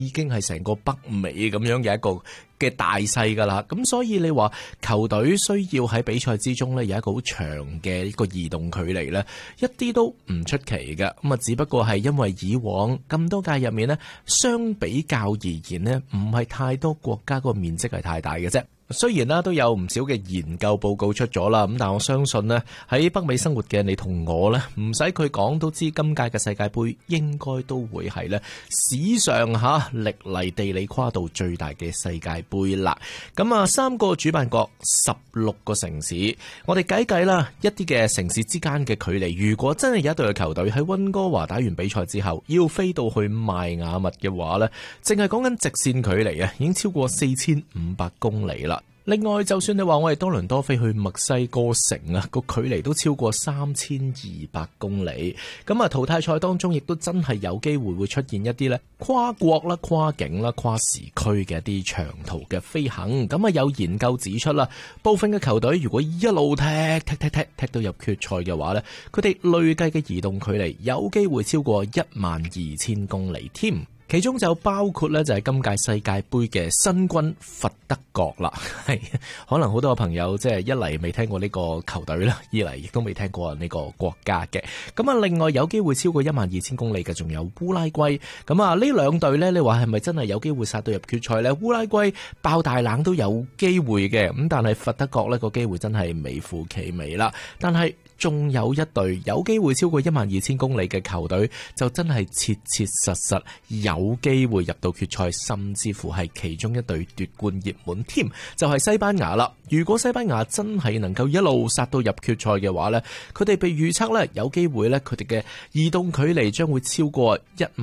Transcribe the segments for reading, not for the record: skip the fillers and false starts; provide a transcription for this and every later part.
已經係成個北美咁樣嘅一個嘅大細噶啦。咁所以你話球隊需要喺比賽之中呢有一個好長嘅一個移動距離呢，一啲都唔出奇嘅。咁啊，只不過係因為以往咁多屆入面呢，相比較而言呢，唔係太多國家個面積係太大嘅啫。雖然啦都有唔少嘅研究報告出咗啦，咁但我相信呢，喺北美生活嘅你同我呢，唔使佢講都知今屆嘅世界盃應該都會係呢史上歷嚟地理跨度最大嘅世界盃啦。咁啊，3個主辦國16個城市，我哋計啦，一啲嘅城市之間嘅距離，如果真係有一隊嘅球隊喺溫哥華打完比賽之後要飛到去邁阿密嘅話呢，淨係講緊直線距離啊，已經超過4500公里啦。另外，就算你話我哋多倫多飛去墨西哥城啊，個距離都超過3200公里。咁啊，淘汰賽當中亦都真係有機會會出現一啲咧跨國啦、跨境啦、跨時區嘅一啲長途嘅飛行。咁啊，有研究指出啦，部分嘅球隊如果一路踢到入決賽嘅話咧，佢哋累計嘅移動距離有機會超過12000公里添。其中就包括咧，就係今屆世界盃嘅新軍佛得角啦。係可能好多朋友即係一嚟未聽過呢個球隊啦，二嚟亦都未聽過呢個國家嘅。咁啊，另外有機會超過12000公里嘅，仲有烏拉圭。咁啊，呢兩隊呢，你話係咪真係有機會殺到入決賽呢？烏拉圭爆大冷都有機會嘅，咁但係佛得角呢個機會真係微乎其微啦。但係仲有一隊有機會超過12000公里嘅球隊，就真係切切實實有機會入到決賽，甚至乎係其中一隊奪冠熱門添，就係西班牙啦。如果西班牙真係能夠一路殺到入決賽嘅話呢，佢哋被預測呢有機會呢，佢哋嘅移動距離將會超過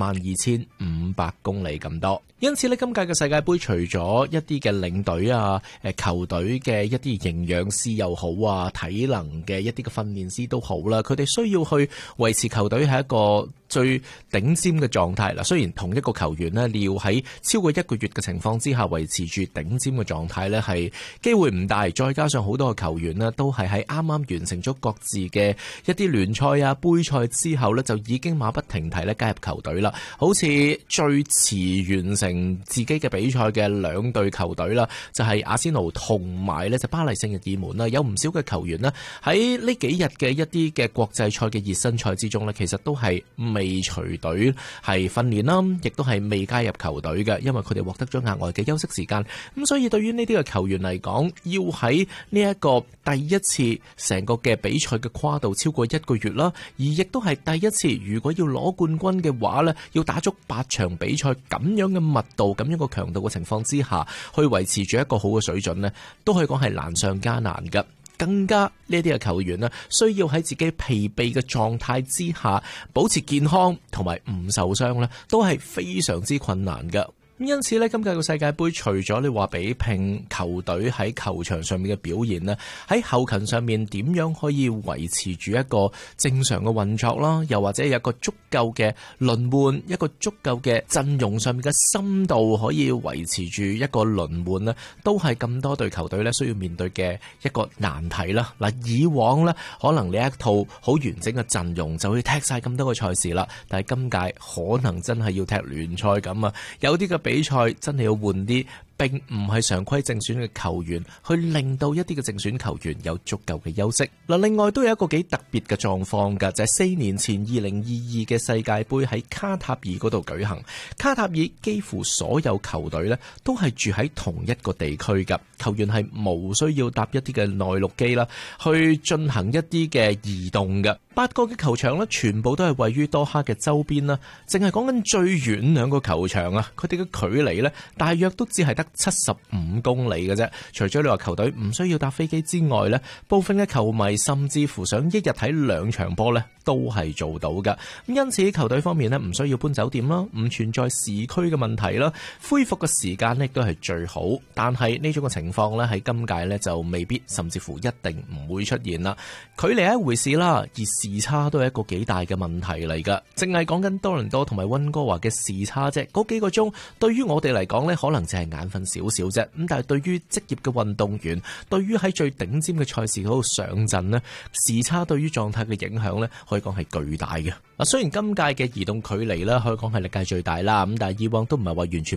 12500公里咁多。因此呢，今屆嘅世界盃除咗一啲嘅領隊啊、球隊嘅一啲營養師又好啊、體能嘅一啲嘅訓練師都好啦，佢哋需要去維持球隊係一個最頂尖嘅狀態啦。雖然同一個球員呢，你要喺超過1個月嘅情況之下維持住頂尖嘅狀態呢，係機會唔大。再加上好多嘅球員呢，都係喺啱啱完成咗各自嘅一啲聯賽啊、杯賽之後呢，就已經馬不停蹄咧加入球隊啦。好似最遲完成自己嘅比賽嘅2隊球隊啦，就係阿仙奴同埋呢就巴黎聖日耳門啦。有唔少嘅球員呢，喺呢幾日嘅一啲嘅國際賽嘅熱身賽之中呢，其實都係未隨隊係訓練啦，亦都係未加入球隊嘅，因為佢哋獲得咗額外嘅休息時間。咁所以對於呢啲嘅球員嚟講，要喺呢一個第一次成個嘅比賽嘅跨度超過1個月啦，而亦都係第一次，如果要攞冠軍嘅話呢，要打足8場比賽咁樣嘅密度、咁樣個強度嘅情況之下，去維持住一個好嘅水準呢，都可以講係難上加難㗎。更加呢啲嘅球員呢，需要喺自己疲憊嘅狀態之下，保持健康同埋唔受傷呢，都係非常之困難㗎。因此呢，今屆嘅世界盃除咗你話比拼球隊喺球場上面嘅表現呢，喺後勤上面點樣可以維持住一個正常嘅運作啦，又或者有一個足夠嘅輪換，一個足夠嘅陣容上面嘅深度可以維持住一個輪換呢，都係咁多隊球隊呢需要面對嘅一個難題啦。嗱，以往呢，可能你一套好完整嘅陣容就會踢晒咁多個賽事啦，但係今屆可能真係要踢聯賽咁啊，有啲嘅比賽真係要換啲並唔係常規正選嘅球員，去令到一啲嘅正選球員有足夠嘅休息。嗱，另外都有一個幾特別嘅狀況㗎，就係4年前2022嘅世界盃喺卡塔爾嗰度舉行。卡塔爾幾乎所有球隊呢都係住喺同一個地區㗎，球員係無需要搭一啲嘅內陸機啦，去進行一啲嘅移動嘅。8個嘅球場呢，全部都係位於多哈嘅周邊啦。淨係講緊最遠2個球場啊，佢哋嘅距離呢，大約都只係得75公里嘅啫。除咗你話球隊唔需要搭飛機之外呢，部分嘅球迷甚至乎想一日睇2場波呢，都係做到㗎。咁因此球隊方面呢，唔需要搬酒店啦，唔存在市區嘅問題啦，恢復嘅時間呢都係最好。但係呢種嘅情況呢，喺今屆呢就未必，甚至乎一定唔會出現啦。距離係一回事啦，而時差都係一個幾大嘅問題嚟㗎。淨係講緊多倫多同埋溫哥華嘅時差啫，嗰幾個鐘對於我哋嚟講呢，可能就係眼瞓分少少啫。咁但係對於職業嘅運動員，對於喺最頂尖嘅賽事嗰度上陣呢，時差對於狀態嘅影響呢，可以講係巨大嘅。雖然今屆嘅移動距離呢，可以講係歷屆最大啦，咁但係以往都唔係話完全